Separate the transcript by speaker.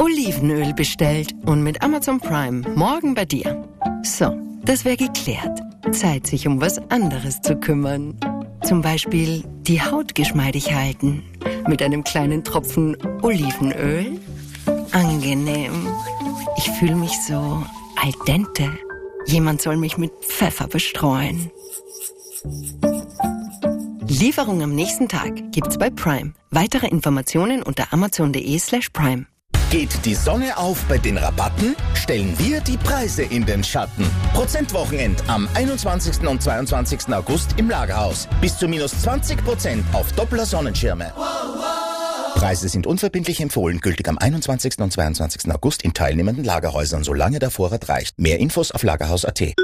Speaker 1: Olivenöl bestellt und mit Amazon Prime morgen bei dir. So, das wäre geklärt. Zeit, sich um was anderes zu kümmern. Zum Beispiel die Haut geschmeidig halten. Mit einem kleinen Tropfen Olivenöl. Angenehm. Ich fühle mich so al dente. Jemand soll mich mit Pfeffer bestreuen. Lieferung am nächsten Tag gibt's bei Prime. Weitere Informationen unter amazon.de/prime.
Speaker 2: Geht die Sonne auf bei den Rabatten? Stellen wir die Preise in den Schatten. Prozentwochenend am 21. und 22. August im Lagerhaus. Bis zu minus 20% auf Doppler-Sonnenschirme. Preise sind unverbindlich empfohlen, gültig am 21. und 22. August in teilnehmenden Lagerhäusern, solange der Vorrat reicht. Mehr Infos auf lagerhaus.at.